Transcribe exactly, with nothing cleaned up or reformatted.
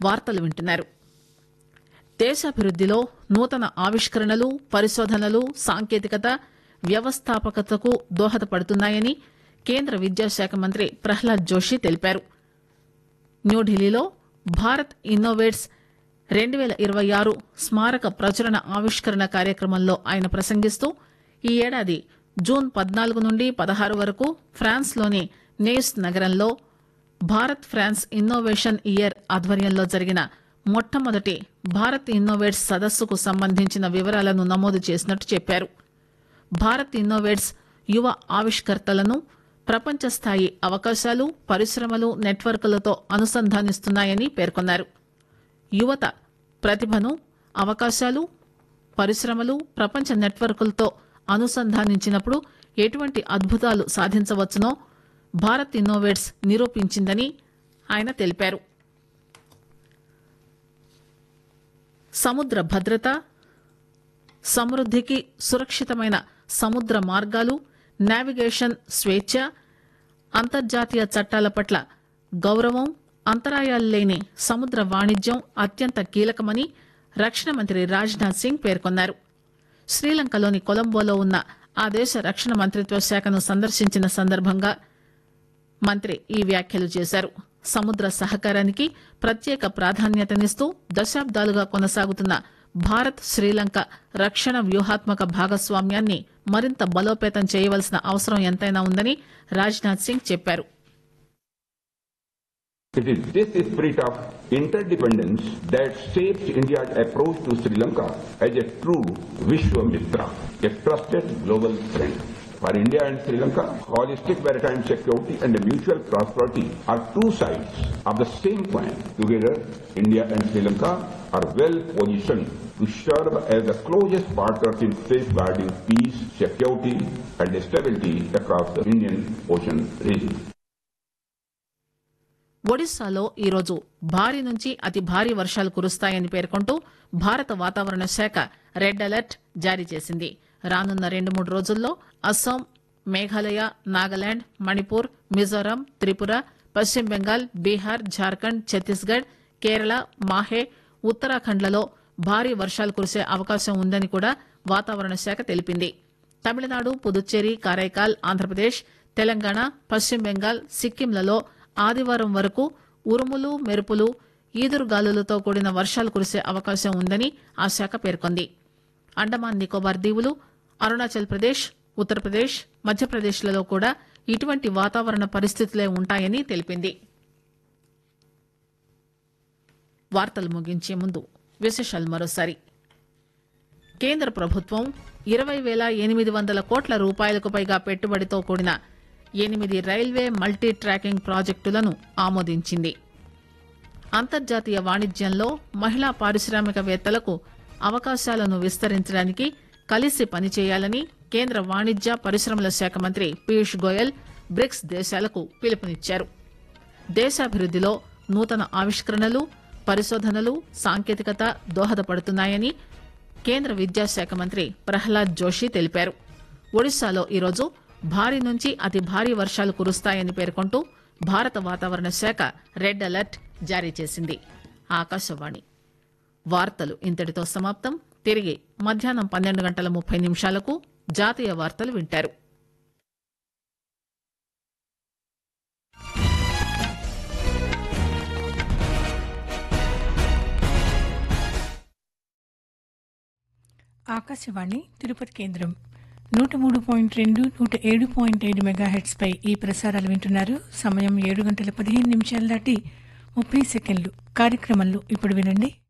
వార్తలు వింటున్నారు. దేశాభివృద్దిలో నూతన ఆవిష్కరణలు, పరిశోధనలు, సాంకేతికత, వ్యవస్థాపకతకు దోహదపడుతున్నాయని కేంద్ర విద్యాశాఖ మంత్రి ప్రహ్లాద్ జోషి తెలిపారు. న్యూఢిల్లీలో భారత్ ఇన్నోవేట్స్ రెండు పేల ఇరవై ఆరు స్మారక ప్రచురణ ఆవిష్కరణ కార్యక్రమంలో ఆయన ప్రసంగిస్తూ ఈ ఏడాది జూన్ పద్నాలుగు నుండి పదహారు వరకు ఫ్రాన్స్లోని నేస్ నగరంలో భారత్ ఫ్రాన్స్ ఇన్నోవేషన్ ఇయర్ ఆధ్వర్యంలో జరిగిన మొట్టమొదటి భారత్ ఇన్నోవేట్స్ సదస్సుకు సంబంధించిన వివరాలను నమోదు చేసినట్టు చెప్పారు. భారత్ ఇన్నోవేట్స్ యువ ఆవిష్కర్తలను ప్రపంచ స్థాయి అవకాశాలు, పరిశ్రమలు, నెట్వర్క్లతో అనుసంధానిస్తున్నాయని పేర్కొన్నారు. యువత ప్రతిభను అవకాశాలు, పరిశ్రమలు, ప్రపంచ నెట్వర్క్లతో అనుసంధానించినప్పుడు ఎటువంటి అద్భుతాలు సాధించవచ్చునో భారత్ ఇన్నోవేట్స్ నిరూపించిందని ఆయన తెలిపారు. సముద్ర భద్రత, సమృద్దికి సురక్షితమైన సముద్ర మార్గాలు, నావిగేషన్ స్వేచ్ఛ, అంతర్జాతీయ చట్టాల పట్ల గౌరవం, అంతరాయాలు లేని సముద్ర వాణిజ్యం అత్యంత కీలకమని రక్షణ మంత్రి రాజ్నాథ్ సింగ్ పేర్కొన్నారు. శ్రీలంకలోని కొలంబోలో ఉన్న ఆ దేశ రక్షణ మంత్రిత్వ శాఖను సందర్శించిన సందర్భంగా మంత్రి ఈ వ్యాఖ్యలు చేశారు. సముద్ర సహకారానికి ప్రత్యేక ప్రాధాన్యతనిస్తూ దశాబ్దాలుగా కొనసాగుతున్న భారత్ శ్రీలంక రక్షణ వ్యూహాత్మక భాగస్వామ్యాన్ని మరింత బలోపేతం చేయవలసిన అవసరం ఎంతైనా ఉందని రాజ్నాథ్ సింగ్ చెప్పారు. It is this spirit of interdependence that shapes India's approach to Sri Lanka as a true Vishwamitra, a trusted global friend. For India and Sri Lanka, holistic maritime security and mutual prosperity are two sides of the same coin. Together, India and Sri Lanka are well positioned to serve as the closest partners in safeguarding peace, security and stability across the Indian Ocean region. ఒడిశాలో ఈరోజు భారీ నుంచి అతి భారీ వర్షాలు కురుస్తాయని పేర్కొంటూ భారత వాతావరణ శాఖ రెడ్ అలర్ట్ జారీ చేసింది. రానున్న రెండు మూడు రోజుల్లో అస్సాం, మేఘాలయ, నాగాలాండ్, మణిపూర్, మిజోరాం, త్రిపుర, పశ్చిమ బెంగాల్, బీహార్, జార్ఖండ్, ఛత్తీస్గఢ్, కేరళ, మాహే, ఉత్తరాఖండ్లలో భారీ వర్షాలు కురిసే అవకాశం ఉందని కూడా వాతావరణ శాఖ తెలిపింది. తమిళనాడు, పుదుచ్చేరి, కారైకాల్, ఆంధ్రప్రదేశ్, తెలంగాణ, పశ్చిమ బెంగాల్, సిక్కింలలో ఆదివారం వరకు ఉరుములు, మెరుపులు, ఈదురుగాలులతో కూడిన వర్షాలు కురిసే అవకాశం ఉందని ఆ శాఖ పేర్కొంది. అండమాన్ నికోబార్ దీవులు, అరుణాచల్ ప్రదేశ్, ఉత్తరప్రదేశ్, మధ్యప్రదేశ్లలో కూడా ఇటువంటి వాతావరణ పరిస్థితులే ఉంటాయని తెలిపింది. వార్తలు ముగించే ముందు విశేషాలు మరోసారి. కేంద్ర ప్రభుత్వం ఇరవై వేల ఎనిమిది వందల కోట్ల రూపాయలకు పైగా పెట్టుబడితో కూడిన ఎనిమిది రైల్వే మల్టీ ట్రాకింగ్ ప్రాజెక్టులను ఆమోదించింది. అంతర్జాతీయ వాణిజ్యంలో మహిళా పారిశ్రామికవేత్తలకు అవకాశాలను విస్తరించడానికి కలిసి పనిచేయాలని కేంద్ర వాణిజ్య పరిశ్రమల శాఖ మంత్రి పీయూష్ గోయల్ బ్రిక్స్ దేశాలకు పిలుపునిచ్చారు. దేశాభివృద్దిలో నూతన ఆవిష్కరణలు, పరిశోధనలు, సాంకేతికత దోహదపడుతున్నాయని కేంద్ర విద్యాశాఖ మంత్రి ప్రహ్లాద్ జోషి తెలిపారు. ఒడిశాలో ఈరోజు భారీ నుంచి అతి భారీ వర్షాలు కురుస్తాయని పేర్కొంటూ భారత వాతావరణ శాఖ రెడ్ అలర్ట్ జారీ చేసింది. ఆకాశవాణి వార్తలు ఇంతటితో సమాప్తం. తిరిగి మధ్యాహ్నం పన్నెండు గంటల ముప్పై నిమిషాలకు జాతీయ వార్తలు వింటారు. ఆకాశవాణి తిరుపతి కేంద్రం నూట మూడు పాయింట్ రెండు నూట ఏడు పాయింట్ ఐదు మెగాహెట్స్ పై ఈ ప్రసారాలు వింటున్నారు. సమయం ఏడు గంటల పదిహేను నిమిషాలు దాటి ముప్పై సెకండ్లు. కార్యక్రమంలో ఇప్పుడు వినండి.